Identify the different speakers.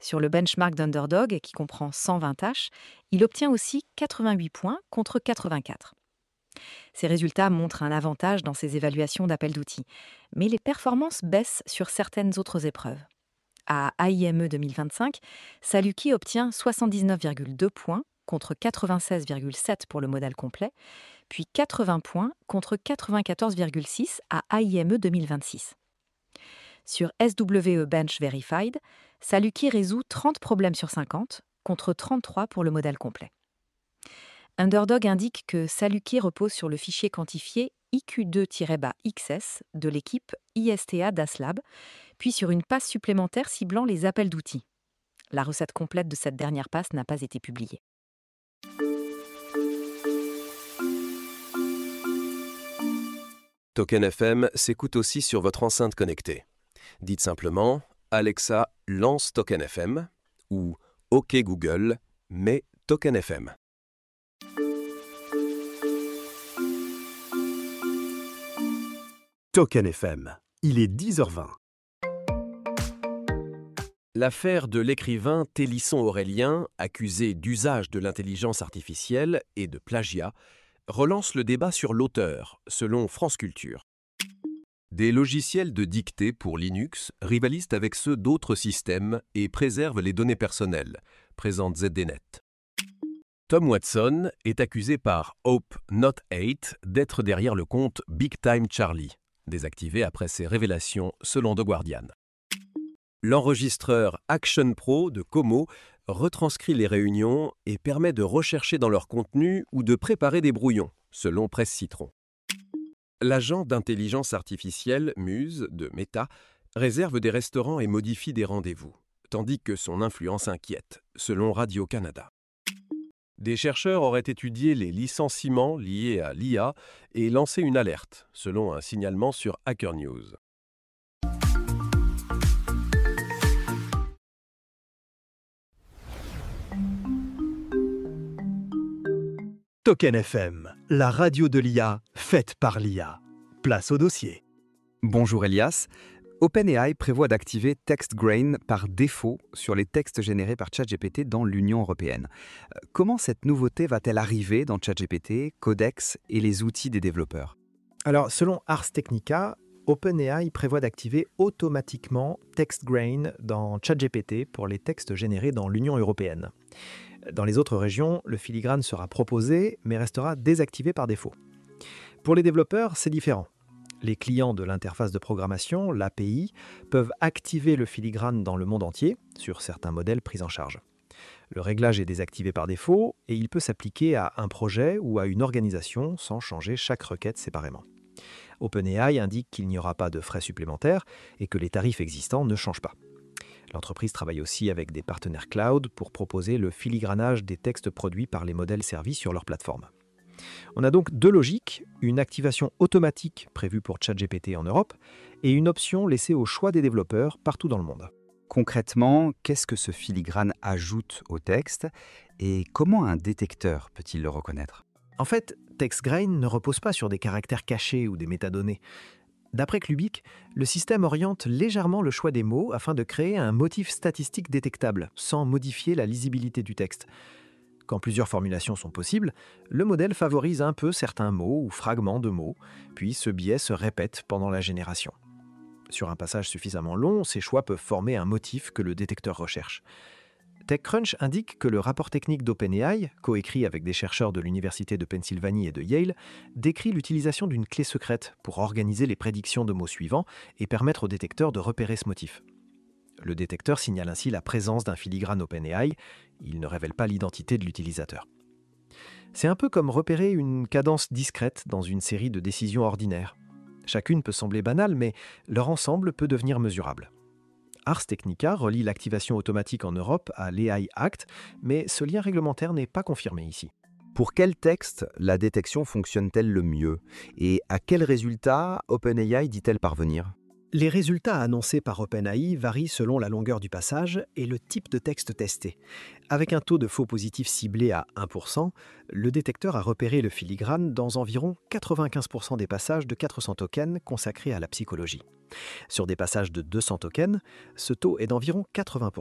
Speaker 1: Sur le benchmark d'Underdog, qui comprend 120 tâches, il obtient aussi 88 points contre 84. Ces résultats montrent un avantage dans ses évaluations d'appel d'outils, mais les performances baissent sur certaines autres épreuves. À AIME 2025, Saluki obtient 79,2 points contre 96,7 pour le modèle complet, puis 80 points contre 94,6 à AIME 2026. Sur SWE Bench Verified, Saluki résout 30 problèmes sur 50 contre 33 pour le modèle complet. Underdog indique que Saluki repose sur le fichier quantifié IQ2-XS de l'équipe ISTA d'ASLab, puis sur une passe supplémentaire ciblant les appels d'outils. La recette complète de cette dernière passe n'a pas été publiée.
Speaker 2: Token FM s'écoute aussi sur votre enceinte connectée. Dites simplement « Alexa, lance Token FM » ou « OK Google, mets Token FM ».
Speaker 3: Token FM, il est 10h20.
Speaker 2: L'affaire de l'écrivain Télisson Aurélien, accusé d'usage de l'intelligence artificielle et de plagiat, relance le débat sur l'auteur, selon France Culture. Des logiciels de dictée pour Linux rivalisent avec ceux d'autres systèmes et préservent les données personnelles, présente ZDNet. Tom Watson est accusé par Hope Not 8 d'être derrière le compte Big Time Charlie, désactivé après ses révélations selon The Guardian. L'enregistreur Action Pro de Como retranscrit les réunions et permet de rechercher dans leur contenu ou de préparer des brouillons, selon Presse Citron. L'agent d'intelligence artificielle Muse de Meta réserve des restaurants et modifie des rendez-vous, tandis que son influence inquiète, selon Radio-Canada. Des chercheurs auraient étudié les licenciements liés à l'IA et lancé une alerte, selon un signalement sur Hacker News.
Speaker 3: Token FM, la radio de l'IA, faite par l'IA. Place au dossier.
Speaker 4: Bonjour Elias. OpenAI prévoit d'activer TextGrain par défaut sur les textes générés par ChatGPT dans l'Union européenne. Comment cette nouveauté va-t-elle arriver dans ChatGPT, Codex et les outils des développeurs ?
Speaker 5: Alors, selon Ars Technica, OpenAI prévoit d'activer automatiquement TextGrain dans ChatGPT pour les textes générés dans l'Union européenne. Dans les autres régions, le filigrane sera proposé, mais restera désactivé par défaut. Pour les développeurs, c'est différent. Les clients de l'interface de programmation, l'API, peuvent activer le filigrane dans le monde entier, sur certains modèles pris en charge. Le réglage est désactivé par défaut et il peut s'appliquer à un projet ou à une organisation sans changer chaque requête séparément. OpenAI indique qu'il n'y aura pas de frais supplémentaires et que les tarifs existants ne changent pas. L'entreprise travaille aussi avec des partenaires cloud pour proposer le filigranage des textes produits par les modèles servis sur leur plateforme. On a donc deux logiques, une activation automatique prévue pour ChatGPT en Europe et une option laissée au choix des développeurs partout dans le monde.
Speaker 4: Concrètement, qu'est-ce que ce filigrane ajoute au texte et comment un détecteur peut-il le reconnaître ?
Speaker 5: En fait, TextGrain ne repose pas sur des caractères cachés ou des métadonnées. D'après Clubic, le système oriente légèrement le choix des mots afin de créer un motif statistique détectable, sans modifier la lisibilité du texte. Quand plusieurs formulations sont possibles, le modèle favorise un peu certains mots ou fragments de mots, puis ce biais se répète pendant la génération. Sur un passage suffisamment long, ces choix peuvent former un motif que le détecteur recherche. TechCrunch indique que le rapport technique d'OpenAI, coécrit avec des chercheurs de l'Université de Pennsylvanie et de Yale, décrit l'utilisation d'une clé secrète pour organiser les prédictions de mots suivants et permettre au détecteur de repérer ce motif. Le détecteur signale ainsi la présence d'un filigrane OpenAI, il ne révèle pas l'identité de l'utilisateur. C'est un peu comme repérer une cadence discrète dans une série de décisions ordinaires. Chacune peut sembler banale, mais leur ensemble peut devenir mesurable. Ars Technica relie l'activation automatique en Europe à l'AI Act, mais ce lien réglementaire n'est pas confirmé ici.
Speaker 4: Pour quel texte la détection fonctionne-t-elle le mieux ? Et à quels résultats OpenAI dit-elle parvenir ?
Speaker 5: Les résultats annoncés par OpenAI varient selon la longueur du passage et le type de texte testé. Avec un taux de faux positifs ciblé à 1%, le détecteur a repéré le filigrane dans environ 95% des passages de 400 tokens consacrés à la psychologie. Sur des passages de 200 tokens, ce taux est d'environ 80%.